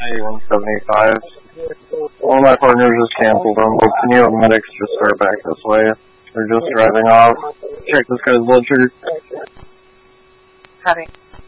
8175. One of my partners just canceled them, but can you have medics just start back this way? They're just driving off. Check this guy's blood sugar. Copy.